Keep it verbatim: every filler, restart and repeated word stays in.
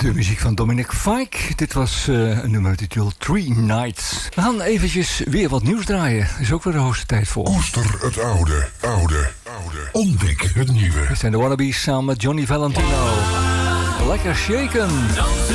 De muziek van Dominic Fike. Dit was uh, een nummer getiteld Three Nights. We gaan eventjes weer wat nieuws draaien. Is ook weer de hoogste tijd voor. Koester het oude, oude, oude. Ontdek het nieuwe. Dit zijn de Wannabes samen met Johnny Valentino. Lekker shaken.